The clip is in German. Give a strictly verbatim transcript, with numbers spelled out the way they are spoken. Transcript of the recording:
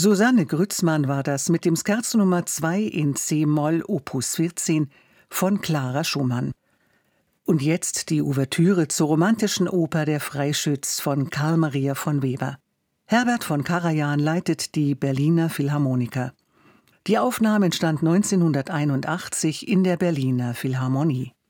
Susanne Grützmann war das mit dem Scherzo Nummer zwei in C-Moll Opus vierzehn von Clara Schumann. Und jetzt die Ouvertüre zur romantischen Oper Der Freischütz von Carl Maria von Weber. Herbert von Karajan leitet die Berliner Philharmoniker. Die Aufnahme entstand neunzehnhunderteinundachtzig in der Berliner Philharmonie.